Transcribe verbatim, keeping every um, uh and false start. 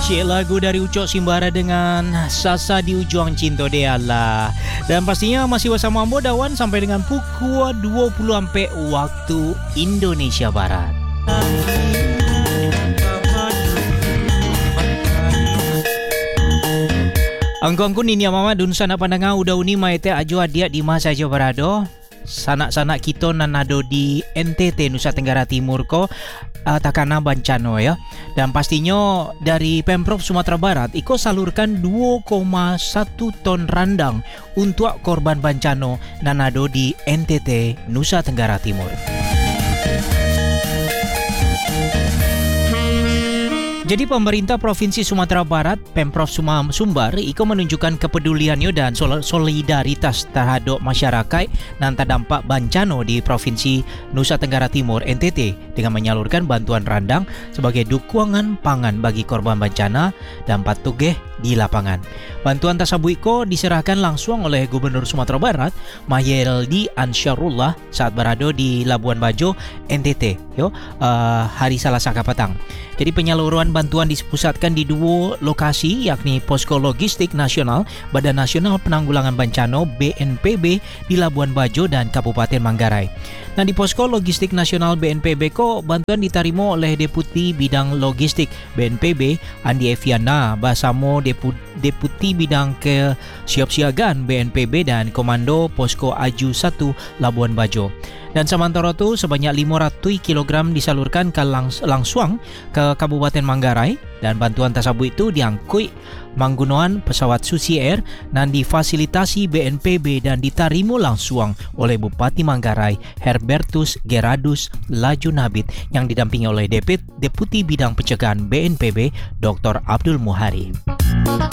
Cik, lagu dari Ucok Simbara dengan Sasa di Ujung Cinta Deala. Dan pastinya masih bersama Ambo Dawan sampai dengan pukul dua puluh sampai waktu Indonesia Barat. Angkong kun ini mama dun sana pandanga udah uni maite ajo adia di masa ajo berado. Sanak-sanak kita nanado di N T T Nusa Tenggara Timur ko uh, takana bencana ya. Dan pastinya dari Pemprov Sumatera Barat iko salurkan dua koma satu ton randang untuk korban bencana nanado di N T T Nusa Tenggara Timur. Jadi pemerintah Provinsi Sumatera Barat, Pemprov Sumbar, iko menunjukkan kepeduliannya dan solidaritas terhadap masyarakat dan terdampak bencana di Provinsi Nusa Tenggara Timur N T T dengan menyalurkan bantuan randang sebagai dukungan pangan bagi korban bencana dan patugeh di lapangan. Bantuan tersebut iko diserahkan langsung oleh Gubernur Sumatera Barat, Mahyeldi Ansyarullah saat berada di Labuan Bajo, N T T, yo, uh, hari Selasa petang. Jadi penyaluran bantuan dipusatkan di dua lokasi, yakni Posko Logistik Nasional Badan Nasional Penanggulangan Bencana B N P B di Labuan Bajo dan Kabupaten Manggarai. Nah, di Posko Logistik Nasional B N P B ko bantuan diterima oleh Deputi Bidang Logistik B N P B Andi Eviana bersama Depu, Deputi Bidang Kesiapsiagaan B N P B dan Komando Posko Aju satu Labuan Bajo. Dan sementara itu sebanyak lima ratus kilogram disalurkan ke langs- langsung ke Kabupaten Manggarai dan bantuan tersebut itu diangkut menggunakan pesawat Susi Air dan difasilitasi B N P B dan diterima langsung oleh Bupati Manggarai Herbertus Geradus Lajunabit yang didampingi oleh Deputi Bidang Pencegahan B N P B Doktor Abdul Muhari.